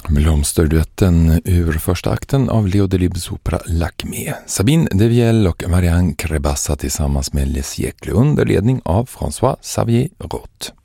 Blomsterduetten ur första akten av Leo Delibes opera Lakmé. Sabine Devielle och Marianne Crébassa tillsammans med Les Siècles under ledning av François Xavier Roth.